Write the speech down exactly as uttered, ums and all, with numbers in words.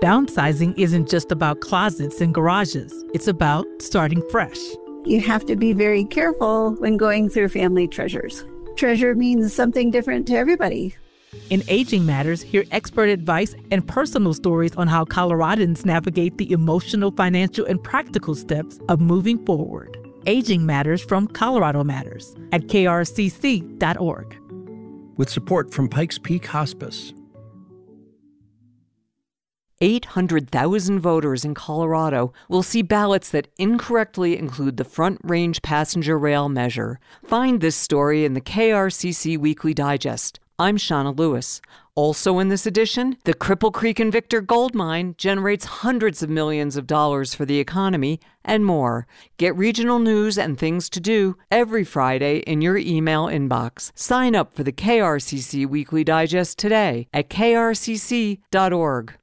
Downsizing isn't just about closets and garages. It's about starting fresh. You have to be very careful when going through family treasures. Treasure means something different to everybody. In Aging Matters, hear expert advice and personal stories on how Coloradans navigate the emotional, financial, and practical steps of moving forward. Aging Matters from Colorado Matters at K R C C dot org. With support from Pikes Peak Hospice. eight hundred thousand voters in Colorado will see ballots that incorrectly include the Front Range Passenger Rail measure. Find this story in the K R C C Weekly Digest. I'm Shauna Lewis. Also in this edition, the Cripple Creek and Victor gold mine generates hundreds of millions of dollars for the economy, and more. Get regional news and things to do every Friday in your email inbox. Sign up for the K R C C Weekly Digest today at K R C C dot org.